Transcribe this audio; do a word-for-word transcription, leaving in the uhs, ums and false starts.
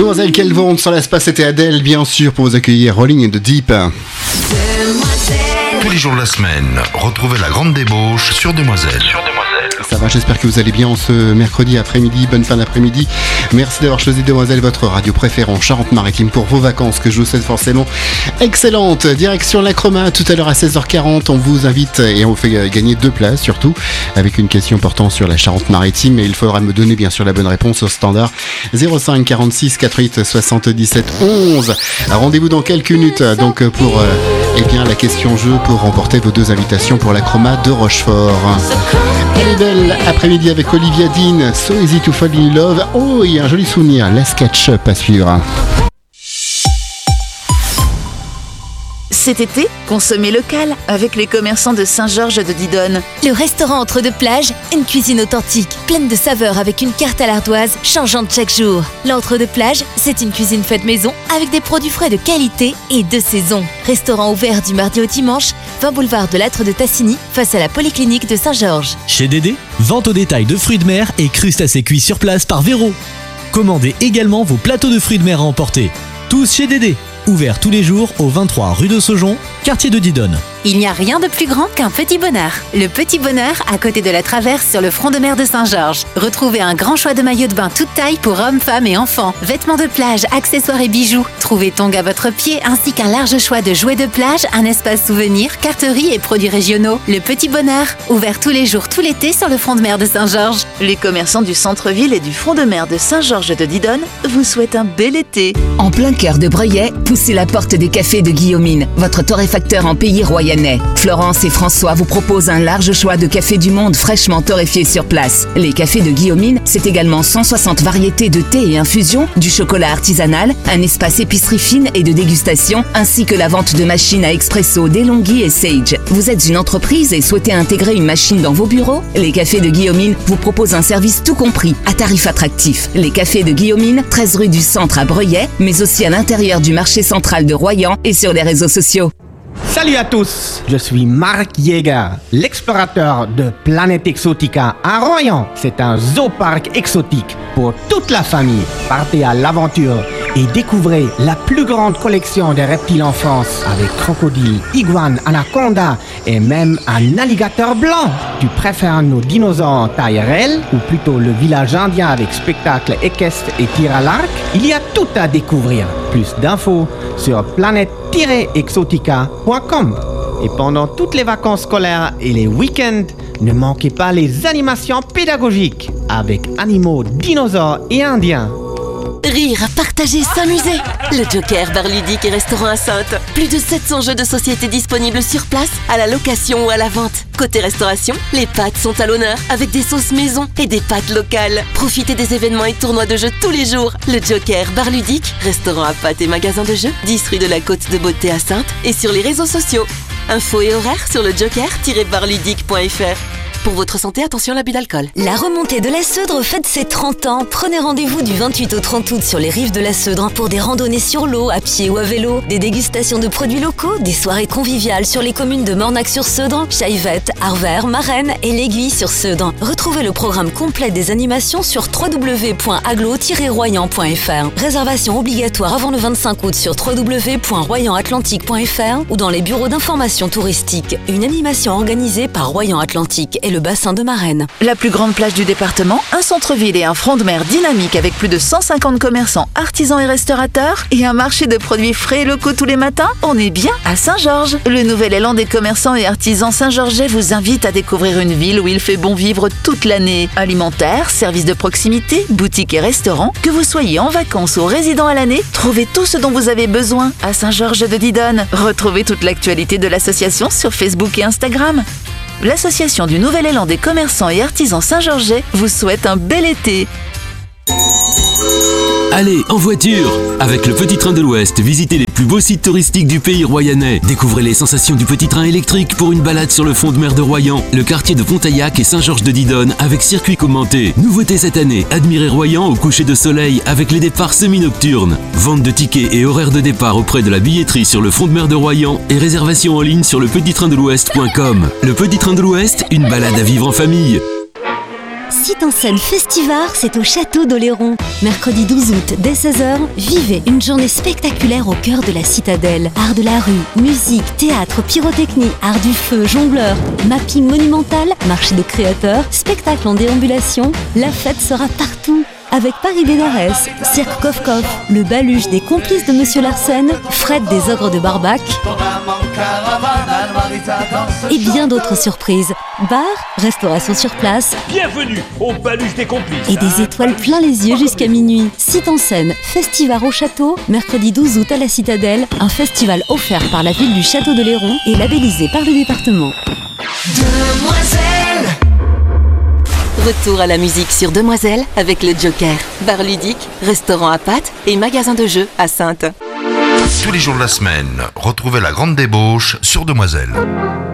Demoiselle qu'elle vente sur l'espace, c'était Adèle, bien sûr, pour vous accueillir. Rolling in the Deep. Tous les jours de la semaine, retrouvez la grande débauche sur Demoiselle. Sur Demoiselle. Ça va, j'espère que vous allez bien en ce mercredi après-midi. Bonne fin d'après-midi. Merci d'avoir choisi Demoiselle, votre radio préférée en Charente-Maritime pour vos vacances, que je vous souhaite forcément excellente. Direction la Croma, tout à l'heure à seize heures quarante. On vous invite et on vous fait gagner deux places, surtout, avec une question portant sur la Charente-Maritime. Et il faudra me donner, bien sûr, la bonne réponse au standard zéro cinq quarante-six quatre-vingt-huit soixante-dix-sept onze. Rendez-vous dans quelques minutes, donc, pour euh, eh bien, la question jeu pour remporter vos deux invitations pour la Croma de Rochefort. Elle est belle après-midi avec Olivia Dean, So Easy to Fall in Love. Oh, il y a un joli souvenir, Let's Catch Up à suivre. Cet été, consommez local avec les commerçants de Saint-Georges de Didonne. Le restaurant Entre deux plages, une cuisine authentique, pleine de saveurs avec une carte à l'ardoise changeante chaque jour. L'Entre deux plages, c'est une cuisine faite maison avec des produits frais de qualité et de saison. Restaurant ouvert du mardi au dimanche, vingt boulevard de l'Âtre de Tassigny, face à la polyclinique de Saint-Georges. Chez Dédé, vente au détail de fruits de mer et crustacés cuits sur place par Véro. Commandez également vos plateaux de fruits de mer à emporter. Tous chez Dédé. Ouvert tous les jours au vingt-trois rue de Saujon, quartier de Didonne. Il n'y a rien de plus grand qu'un petit bonheur. Le Petit Bonheur, à côté de la Traverse sur le front de mer de Saint-Georges. Retrouvez un grand choix de maillots de bain toute taille pour hommes, femmes et enfants. Vêtements de plage, accessoires et bijoux. Trouvez tongs à votre pied ainsi qu'un large choix de jouets de plage, un espace souvenir, carterie et produits régionaux. Le Petit Bonheur, ouvert tous les jours tout l'été sur le front de mer de Saint-Georges. Les commerçants du centre-ville et du front de mer de Saint-Georges de Didonne vous souhaitent un bel été. En plein cœur de Breuillet, poussez la porte des cafés de Guillaumine, votre torréfacteur en pays royannais. Florence et François vous proposent un large choix de cafés du monde fraîchement torréfiés sur place. Les cafés de Guillaumine, c'est également cent soixante variétés de thé et infusions, du chocolat artisanal, un espace épicerie fine et de dégustation, ainsi que la vente de machines à expresso DeLonghi et Sage. Vous êtes une entreprise et souhaitez intégrer une machine dans vos bureaux? Les cafés de Guillaumine vous proposent un service tout compris, à tarif attractif. Les cafés de Guillaumine, treize rue du Centre à Breuillet, mais aussi à l'intérieur du marché central de Royan et sur les réseaux sociaux. Salut à tous, je suis Marc Jäger, l'explorateur de Planète Exotica à Royan. C'est un zooparc exotique pour toute la famille. Partez à l'aventure et découvrez la plus grande collection de reptiles en France avec crocodiles, iguanes, anacondas et même un alligator blanc. Tu préfères nos dinosaures en taille réelle ou plutôt le village indien avec spectacle équestre et tir à l'arc? Il y a tout à découvrir. Plus d'infos sur planète tiret exotica point com. Et pendant toutes les vacances scolaires et les week-ends, ne manquez pas les animations pédagogiques avec animaux, dinosaures et indiens. Rire, partager, s'amuser. Le Joker, bar ludique et restaurant à Saintes. Plus de sept cents jeux de société disponibles sur place, à la location ou à la vente. Côté restauration, les pâtes sont à l'honneur avec des sauces maison et des pâtes locales. Profitez des événements et tournois de jeux tous les jours. Le Joker, bar ludique, restaurant à pâtes et magasin de jeux, dix rue de la Côte de Beauté à Saintes et sur les réseaux sociaux. Infos et horaires sur le joker tiret bar ludique point f r. Pour votre santé, attention à l'abus d'alcool. La remontée de la Seudre fête ses trente ans. Prenez rendez-vous du vingt-huit au trente août sur les rives de la Seudre pour des randonnées sur l'eau, à pied ou à vélo, des dégustations de produits locaux, des soirées conviviales sur les communes de Mornac-sur-Seudre, Chaillevette, Arvert, Marennes et l'Aiguille sur Seudre. Retrouvez le programme complet des animations sur w w w point aglo tiret royan point f r. Réservation obligatoire avant le vingt-cinq août sur w w w point royan atlantique point f r ou dans les bureaux d'information touristique. Une animation organisée par Royan Atlantique et le bassin de Marennes. La plus grande plage du département, un centre-ville et un front de mer dynamique avec plus de cent cinquante commerçants, artisans et restaurateurs et un marché de produits frais et locaux tous les matins. On est bien à Saint-Georges. Le nouvel élan des commerçants et artisans saint-georgeais vous invite à découvrir une ville où il fait bon vivre toute l'année. Alimentaire, services de proximité, boutiques et restaurants, que vous soyez en vacances ou résident à l'année, trouvez tout ce dont vous avez besoin à Saint-Georges de Didonne. Retrouvez toute l'actualité de l'association sur Facebook et Instagram. L'association du Nouvel Élan des commerçants et artisans saint-georgeais vous souhaite un bel été. Allez, en voiture! Avec le Petit Train de l'Ouest, visitez les plus beaux sites touristiques du pays royannais. Découvrez les sensations du petit train électrique pour une balade sur le front de mer de Royan, le quartier de Pontaillac et Saint-Georges de Didonne avec circuit commenté. Nouveauté cette année, admirez Royan au coucher de soleil avec les départs semi-nocturnes. Vente de tickets et horaires de départ auprès de la billetterie sur le front de mer de Royan et réservation en ligne sur le petit train de l'ouest point com. Le Petit Train de l'Ouest, une balade à vivre en famille. Site en scène Festivar, c'est au Château d'Oléron. Mercredi douze août, dès seize heures, vivez une journée spectaculaire au cœur de la citadelle. Art de la rue, musique, théâtre, pyrotechnie, art du feu, jongleur, mapping monumental, marché de créateurs, spectacle en déambulation. La fête sera partout. Avec Paris Bénarès, Cirque Coff-Coff, le Baluche des complices de Monsieur Larsen, Fred des Ogres de Barbac et bien d'autres surprises. Bar, restauration sur place. Bienvenue au Baluche des complices. Et des étoiles plein les yeux jusqu'à minuit. Site en scène, Festivar au Château, mercredi douze août à la Citadelle, un festival offert par la ville du Château d'Oléron et labellisé par le département. Demoiselle. Retour à la musique sur Demoiselle avec le Joker. Bar ludique, restaurant à pâtes et magasin de jeux à Saintes. Tous les jours de la semaine, retrouvez la grande débauche sur Demoiselle.